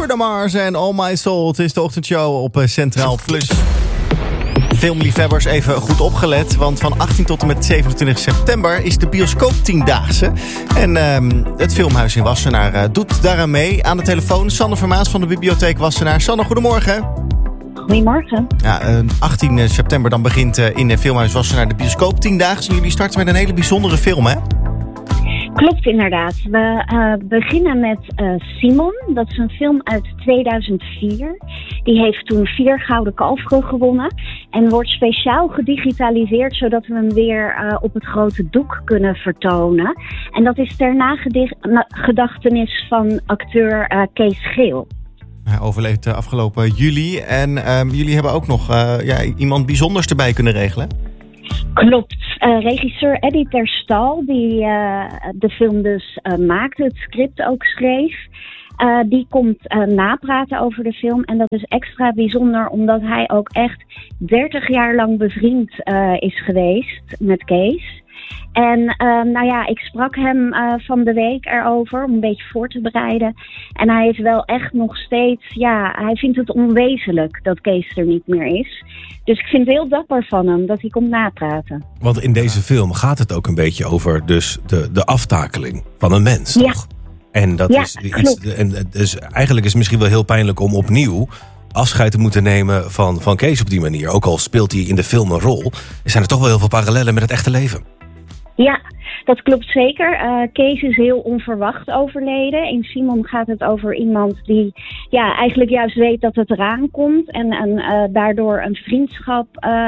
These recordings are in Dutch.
Bruno Mars en All My Soul. Het is de ochtendshow op Centraal Plus. Filmliefhebbers even goed opgelet, want van 18 tot en met 27 september is de bioscoop 10-daagse. En het Filmhuis in Wassenaar doet daaraan mee. Aan de telefoon Sanne Vermaas van de Bibliotheek Wassenaar. Sanne, goedemorgen. Goedemorgen. Ja, 18 september dan begint in Filmhuis Wassenaar de bioscoop 10-daagse. Jullie starten met een hele bijzondere film, hè? Klopt, inderdaad. We beginnen met Simon. Dat is een film uit 2004. Die heeft toen 4 Gouden Kalveren gewonnen. En wordt speciaal gedigitaliseerd, zodat we hem weer op het grote doek kunnen vertonen. En dat is ter nagedachtenis van acteur Kees Geel. Hij overleed afgelopen juli. En jullie hebben ook nog iemand bijzonders erbij kunnen regelen. Klopt. Regisseur Eddie Terstal, die de film dus maakte, het script ook schreef. Die komt napraten over de film. En dat is extra bijzonder omdat hij ook echt 30 jaar lang bevriend is geweest met Kees. En ik sprak hem van de week erover om een beetje voor te bereiden. En hij is wel echt nog steeds, hij vindt het onwezenlijk dat Kees er niet meer is. Dus ik vind het heel dapper van hem dat hij komt napraten. Want in deze film gaat het ook een beetje over dus de aftakeling van een mens, toch? En dat is iets. En dus eigenlijk is het misschien wel heel pijnlijk om opnieuw afscheid te moeten nemen van Kees op die manier. Ook al speelt hij in de film een rol, zijn er toch wel heel veel parallellen met het echte leven. Ja, dat klopt zeker. Kees is heel onverwacht overleden. In Simon gaat het over iemand die eigenlijk juist weet dat het eraan komt. En daardoor een vriendschap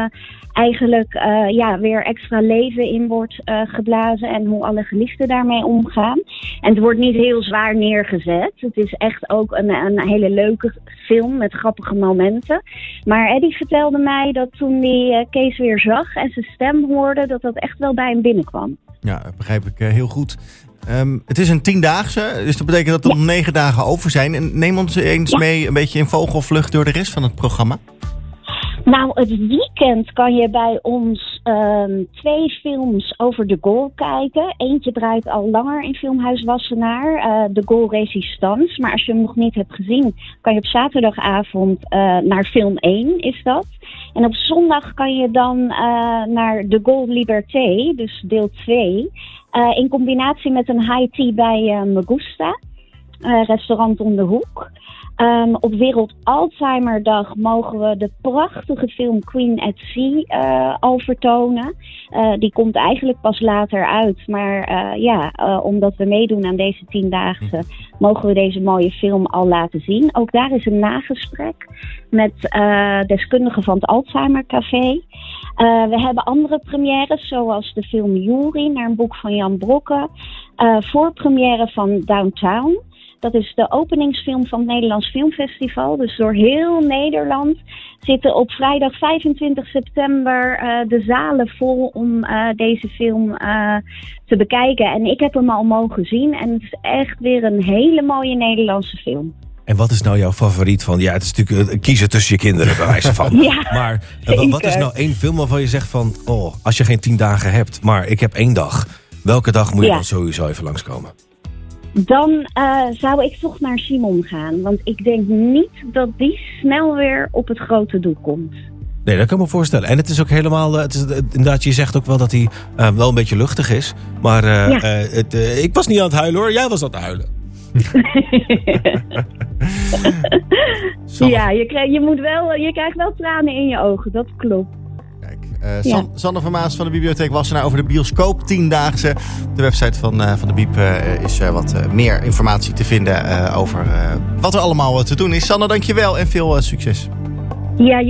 weer extra leven in wordt geblazen. En hoe alle geliefden daarmee omgaan. En het wordt niet heel zwaar neergezet. Het is echt ook een hele leuke film met grappige momenten. Maar Eddie vertelde mij dat toen hij Kees weer zag en zijn stem hoorde, dat echt wel bij hem binnenkwam. Ja, dat begrijp ik heel goed. Het is een 10-daagse, dus dat betekent dat er 9 dagen over zijn. En neem ons eens mee een beetje in vogelvlucht door de rest van het programma. Nou, het weekend kan je bij ons 2 films over de Gaulle kijken. Eentje draait al langer in Filmhuis Wassenaar, de Gaulle Resistance. Maar als je hem nog niet hebt gezien, kan je op zaterdagavond naar film 1, is dat. En op zondag kan je dan naar de Gaulle Liberté, dus deel 2. In combinatie met een high tea bij Me Gusta, restaurant om de hoek. Op Wereld Alzheimerdag mogen we de prachtige film Queen at Sea al vertonen. Die komt eigenlijk pas later uit. Maar omdat we meedoen aan deze 10-daagse mogen we deze mooie film al laten zien. Ook daar is een nagesprek met deskundigen van het Alzheimer Café. We hebben andere premières zoals de film Jury naar een boek van Jan Brokke. Voorpremière van Downtown. Dat is de openingsfilm van het Nederlands Filmfestival. Dus door heel Nederland zitten op vrijdag 25 september de zalen vol om deze film te bekijken. En ik heb hem al mogen zien en het is echt weer een hele mooie Nederlandse film. En wat is nou jouw favoriet van? Ja, het is natuurlijk kiezen tussen je kinderen bij wijze van. Maar wat is nou één film waarvan je zegt van, als je geen 10 dagen hebt, maar ik heb 1 dag. Welke dag moet je dan sowieso even langskomen? Dan zou ik toch naar Simon gaan. Want ik denk niet dat die snel weer op het grote doek komt. Nee, dat kan ik me voorstellen. En het is ook helemaal, inderdaad, je zegt ook wel dat hij wel een beetje luchtig is. Maar ik was niet aan het huilen hoor, jij was aan het huilen. Je krijgt wel tranen in je ogen, dat klopt. Sanne Vermaas van de Bibliotheek Wassenaar over de bioscoop 10-daagse. Op de website van de Biep is wat meer informatie te vinden over wat er allemaal te doen is. Sanne, dankjewel en veel succes. Ja,